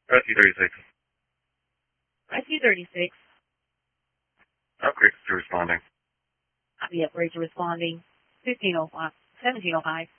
Rescue 36. Rescue 36. Upgrade to responding. Copy, upgrade to responding. 1705.